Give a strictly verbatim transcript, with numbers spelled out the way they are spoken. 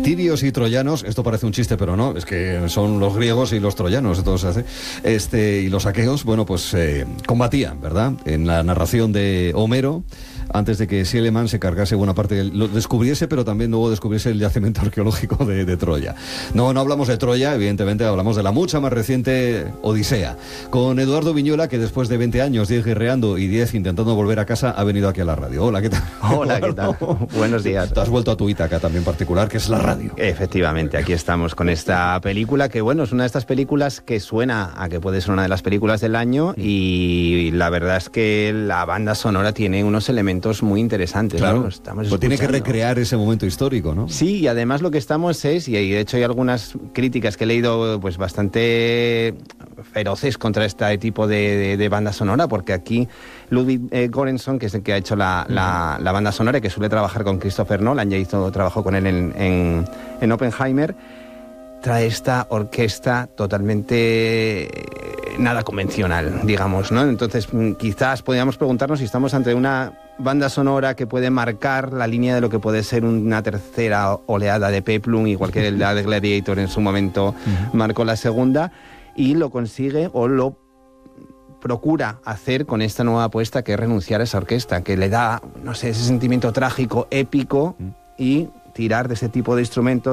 Tirios y troyanos, esto parece un chiste, pero no, es que son los griegos y los troyanos, entonces, este, y los aqueos, bueno, pues eh, combatían, ¿verdad? En la narración de Homero, antes de que Schliemann se cargase buena parte, del, lo descubriese, pero también luego descubriese el yacimiento arqueológico de, de Troya. No, no hablamos de Troya, evidentemente hablamos de la mucha más reciente Odisea, con Eduardo Viñuela, que después de veinte años, diez guerreando y diez intentando volver a casa, ha venido aquí a la radio. Hola, ¿qué tal? Hola, ¿qué tal? Buenos días. Te has vuelto a tu Ítaca también particular, que es la radio. Efectivamente, aquí estamos con esta película, que bueno, es una de estas películas que suena a que puede ser una de las películas del año, y la verdad es que la banda sonora tiene unos elementos muy interesantes. Claro, ¿no? Estamos pues tiene que recrear ese momento histórico, ¿no? Sí, y además lo que estamos es, y de hecho hay algunas críticas que he leído pues bastante feroces contra este tipo de, de, de banda sonora, porque aquí Ludwig eh, Göransson, que es el que ha hecho la, la, la banda sonora, que suele trabajar con Christopher Nolan, ya hizo trabajo con él en, en, en Oppenheimer, trae esta orquesta totalmente eh, nada convencional, digamos, ¿no? Entonces quizás podríamos preguntarnos si estamos ante una banda sonora que puede marcar la línea de lo que puede ser una tercera oleada de Peplum, igual que la de Gladiator en su momento uh-huh. marcó la segunda, y lo consigue o lo procura hacer con esta nueva apuesta, que es renunciar a esa orquesta, que le da, no sé, ese sentimiento trágico, épico, uh-huh. y tirar de ese tipo de instrumentos